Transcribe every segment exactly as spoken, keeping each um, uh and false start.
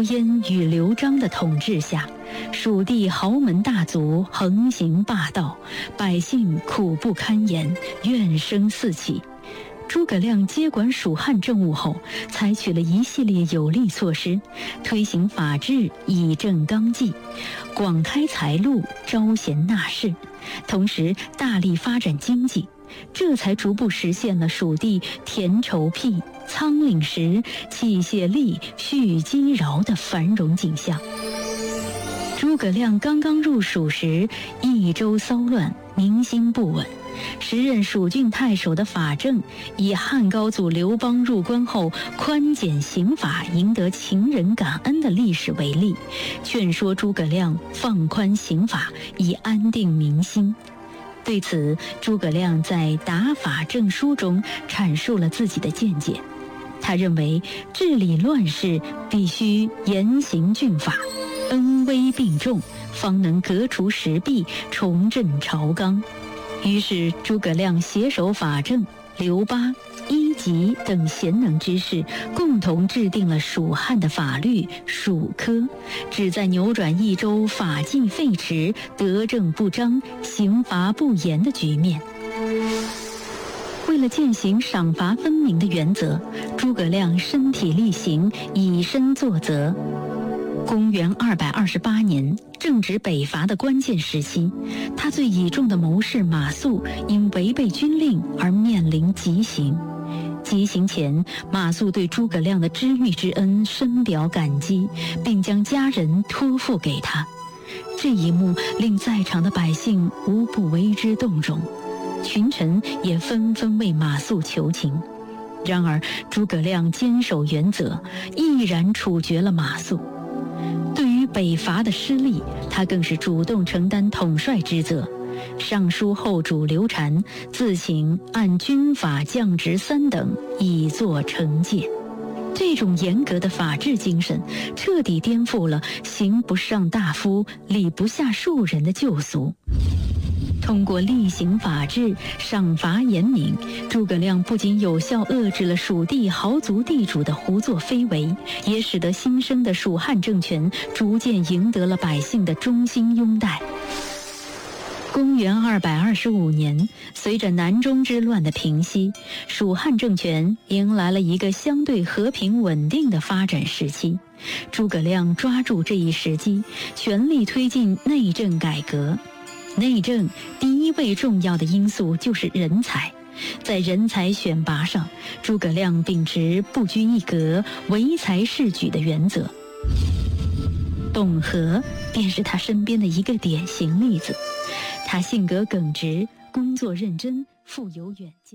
刘焉与刘璋的统治下，蜀地豪门大族横行霸道，百姓苦不堪言，怨声四起。诸葛亮接管蜀汉政务后，采取了一系列有力措施，推行法治，以正纲纪，广开财路，招贤纳士，同时大力发展经济，这才逐步实现了蜀地田畴辟、仓廪实、器械利、蓄积饶的繁荣景象。诸葛亮刚刚入蜀时，益州骚乱，民心不稳。时任蜀郡太守的法正以汉高祖刘邦入关后宽减刑法赢得秦人感恩的历史为例，劝说诸葛亮放宽刑法以安定民心。对此，诸葛亮在《答法正书》中阐述了自己的见解。他认为治理乱世必须严刑峻法，恩威并重，方能革除时弊，重振朝纲。于是诸葛亮携手法正、刘巴、伊吉等贤能之士，共同制定了蜀汉的法律蜀科，旨在扭转益州法纪废弛、德政不彰、刑罚不严的局面。为了践行赏罚分明的原则，诸葛亮身体力行，以身作则。公元二百二十八年，正值北伐的关键时期，他最倚重的谋士马谡因违背军令而面临极刑。极刑前，马谡对诸葛亮的知遇之恩深表感激，并将家人托付给他。这一幕令在场的百姓无不为之动容，群臣也纷纷为马谡求情。然而诸葛亮坚守原则，毅然处决了马谡。对于北伐的失利，他更是主动承担统帅之责。尚书后主刘禅自请按军法降职三等，以作惩戒。这种严格的法治精神，彻底颠覆了刑不上大夫，礼不下庶人的旧俗。通过厉行法治、赏罚严明，诸葛亮不仅有效遏制了蜀地豪族地主的胡作非为，也使得新生的蜀汉政权逐渐赢得了百姓的衷心拥戴。公元二百二十五年，随着南中之乱的平息，蜀汉政权迎来了一个相对和平稳定的发展时期。诸葛亮抓住这一时机，全力推进内政改革。内政第一位重要的因素就是人才，在人才选拔上，诸葛亮秉持不拘一格、唯才是举的原则。董和便是他身边的一个典型例子。他性格耿直，工作认真，富有远见。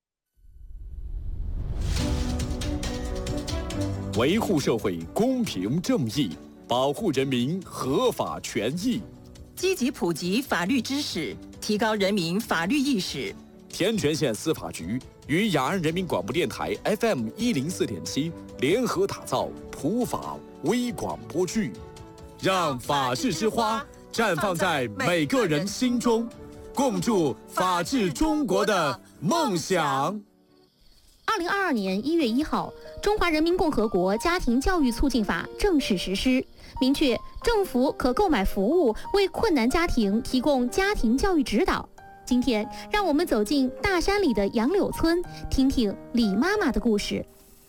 维护社会公平正义，保护人民合法权益。 积极普及法律知识，提高人民法律意识。 天全县司法局与雅安人民广播电台 F M 一零四点七联合打造普法微广播剧，让法治之花绽放在每个人心中，共筑法治中国的梦想。 二零二二年一月一号，《中华人民共和国家庭教育促进法》正式实施，明确政府可购买服务，为困难家庭提供家庭教育指导。今天，让我们走进大山里的杨柳村，听听李妈妈的故事。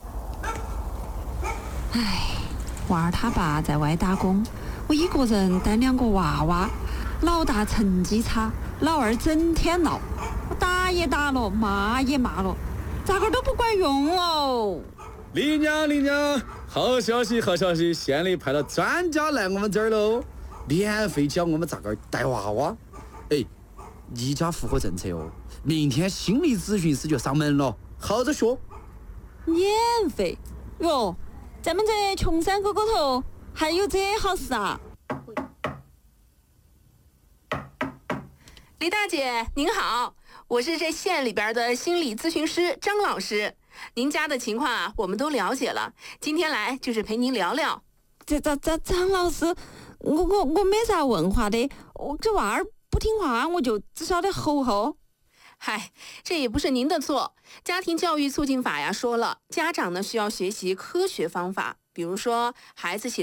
唉，娃儿他爸在外打工，我一个人带两个娃娃，老大成绩差，老二整天闹，我打也打了，骂也骂了，咋个都不管用哦。 李娘，李娘，好消息，好消息！县里派了专家来我们这儿喽，免费教我们咋个带娃娃。哎，你家符合政策哦，明天心理咨询师就上门了，好着学。 免费哟，咱们这穷山沟沟头还有这好事啊！ 李大姐您好，我是这县里边的心理咨询师张老师。您家的情况啊，我们都了解了。今天来就是陪您聊聊。 这这这张老师，我我我没啥文化的，我这娃儿不听话，我就只晓得吼吼。 嗨，这也不是您的错。家庭教育促进法呀说了，家长呢需要学习科学方法，比如说孩子写